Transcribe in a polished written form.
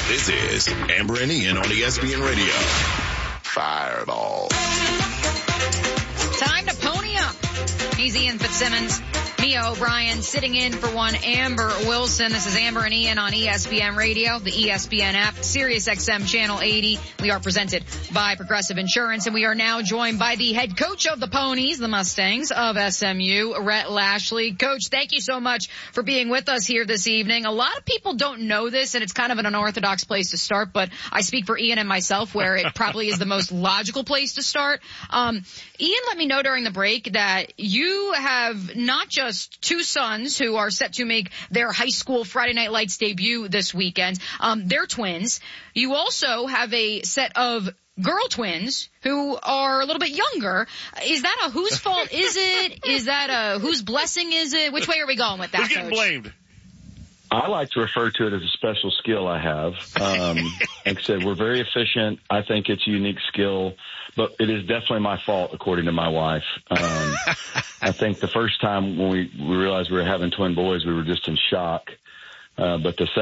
This is Amber and Ian on ESPN Radio. Fireball. Time to pony up. He's Ian Fitzsimmons. Mia O'Brien sitting in for one Amber Wilson. This is Amber and Ian on ESPN Radio, the ESPN app, Sirius XM Channel 80. We are presented by Progressive Insurance, and we are now joined by the head coach of the Ponies, the Mustangs of SMU, Rhett Lashley. Coach, thank you so much for being with us here this evening. A lot of people don't know this, and it's kind of an unorthodox place to start, but I speak for Ian and myself where it probably is the most logical place to start. Ian let me know during the break that you have not just two sons who are set to make their high school Friday Night Lights debut this weekend. They're twins. You also have a set of girl twins who are a little bit younger. Is that a whose fault is it? Is that a whose blessing is it? Which way are we going with that, Who's getting blamed? I like to refer to it as a special skill I have. Like I said, we're very efficient. I think it's a unique skill, but it is definitely my fault, according to my wife. I think the first time when we realized we were having twin boys, we were just in shock. But the